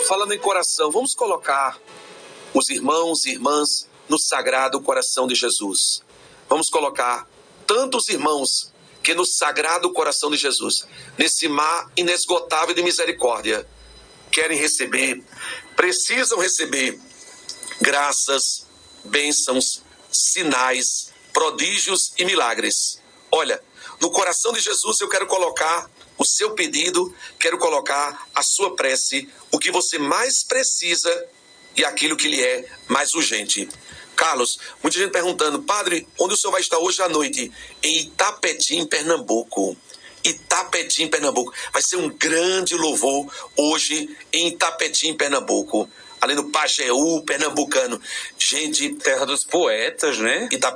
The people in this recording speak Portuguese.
Falando em coração, vamos colocar os irmãos e irmãs no Sagrado Coração de Jesus. Vamos colocar tantos irmãos que no Sagrado Coração de Jesus, nesse mar inesgotável de misericórdia, querem receber, precisam receber graças, bênçãos, sinais, prodígios e milagres. Olha, no coração de Jesus eu quero colocar o seu pedido, quero colocar a sua prece, o que você mais precisa e aquilo que lhe é mais urgente. Carlos, muita gente perguntando, padre, onde o senhor vai estar hoje à noite? Em Itapetim, Pernambuco. Itapetim, Pernambuco. Vai ser um grande louvor hoje em Itapetim, Pernambuco. Ali no Pajeú, pernambucano. Gente, terra dos poetas, né?